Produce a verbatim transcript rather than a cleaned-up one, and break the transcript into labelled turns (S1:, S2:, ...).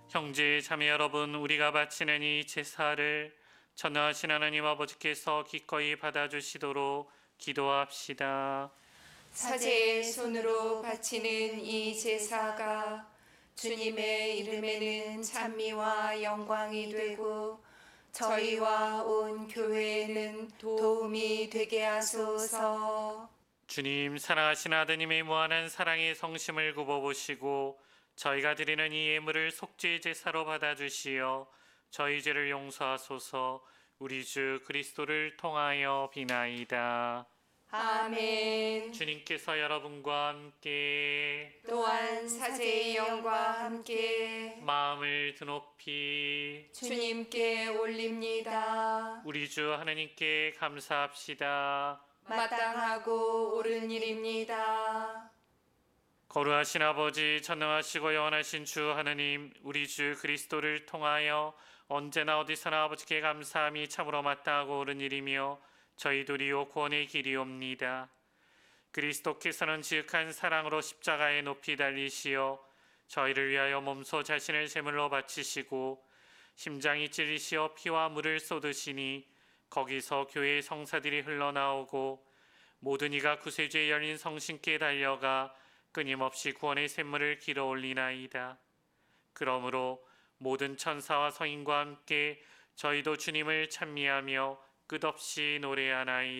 S1: 형제 자매 여러분, 우리가 바치는 이 제사를 전능하신 하나님 아버지께서 기꺼이 받아주시도록 기도합시다.
S2: 사제의 손으로 바치는 이 제사가 주님의 이름에는 찬미와 영광이 되고 저희와 온 교회에는 도움이 되게 하소서.
S1: 주님, 사랑하신 아드님의 무한한 사랑의 성심을 굽어보시고 저희가 드리는 이 예물을 속죄의 제사로 받아주시어 저희 죄를 용서하소서. 우리 주 그리스도를 통하여 비나이다.
S2: 아멘.
S1: 주님께서 여러분과 함께
S2: 또한 사제의 영과 함께
S1: 마음을 드높이
S2: 주님께 올립니다.
S1: 우리 주 하나님께 감사합시다.
S2: 마땅하고 옳은 일입니다.
S1: 거룩하신 아버지, 전능하시고 영원하신 주 하나님, 우리 주 그리스도를 통하여 언제나 어디서나 아버지께 감사함이 참으로 마땅하고 옳은 일이며 저희 도리요 구원의 길이옵니다. 그리스도께서는 지극한 사랑으로 십자가에 높이 달리시어 저희를 위하여 몸소 자신을 제물로 바치시고 심장이 찔리시어 피와 물을 쏟으시니 거기서 교회의 성사들이 흘러나오고 모든 이가 구세주의 열린 성신께 달려가 끊임없이 구원의 샘물을 길어 올리나이다. 그러므로 모든 천사와 성인과 함께 저희도 주님을 찬미하며 끝없이 노래하나이다.